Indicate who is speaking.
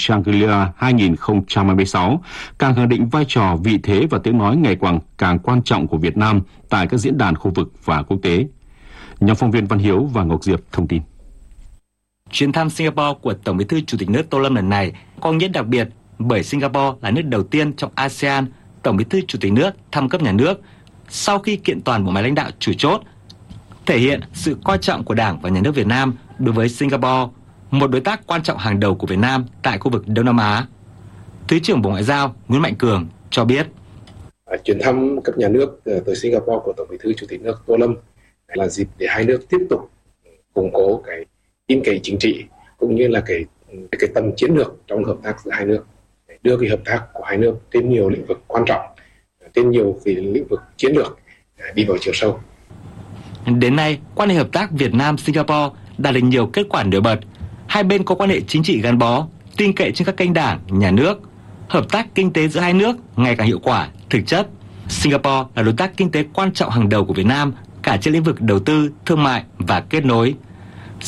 Speaker 1: Shangri-La 2026 càng khẳng định vai trò, vị thế và tiếng nói ngày càng quan trọng của Việt Nam tại các diễn đàn khu vực và quốc tế. Nhóm phóng viên Văn Hiếu và Ngọc Diệp thông tin.
Speaker 2: Chuyến thăm Singapore của Tổng Bí thư Chủ tịch nước Tô Lâm lần này có ý nghĩa đặc biệt bởi Singapore là nước đầu tiên trong ASEAN Tổng Bí thư Chủ tịch nước thăm cấp nhà nước sau khi kiện toàn bộ máy lãnh đạo chủ chốt, thể hiện sự coi trọng của Đảng và Nhà nước Việt Nam đối với Singapore, một đối tác quan trọng hàng đầu của Việt Nam tại khu vực Đông Nam Á. Thứ trưởng Bộ Ngoại giao Nguyễn Mạnh Cường cho biết,
Speaker 3: chuyến thăm cấp nhà nước tới Singapore của Tổng Bí thư Chủ tịch nước Tô Lâm là dịp để hai nước tiếp tục củng cố cái tin cậy chính trị cũng như là cái tầm chiến lược trong hợp tác giữa hai nước, đưa cái hợp tác của hai nước trên nhiều lĩnh vực quan trọng, trên nhiều cái lĩnh vực chiến lược đi vào chiều sâu.
Speaker 2: Đến nay, quan hệ hợp tác Việt Nam-Singapore đạt được nhiều kết quả nổi bật. Hai bên có quan hệ chính trị gắn bó, tin cậy trên các kênh đảng, nhà nước. Hợp tác kinh tế giữa hai nước ngày càng hiệu quả, thực chất. Singapore là đối tác kinh tế quan trọng hàng đầu của Việt Nam, cả trên lĩnh vực đầu tư, thương mại và kết nối.